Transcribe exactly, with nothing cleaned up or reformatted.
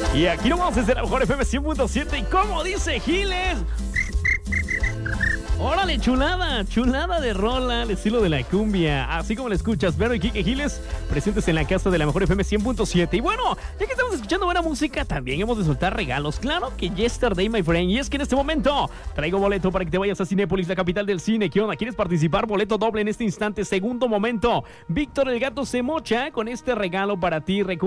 Y aquí nomás desde la mejor F M cien punto siete. Y como dice Giles, órale, chulada, chulada de rola al estilo de la cumbia. Así como la escuchas, Vero y Quique Giles, presentes en la casa de la mejor F M cien punto siete. Y bueno, ya que estamos escuchando buena música, también hemos de soltar regalos. Claro que yesterday, my friend. Y es que en este momento traigo boleto para que te vayas a Cinépolis, la capital del cine. ¿Qué onda? ¿Quieres participar? Boleto doble en este instante, segundo momento. Víctor el Gato se mocha con este regalo para ti. Recuerda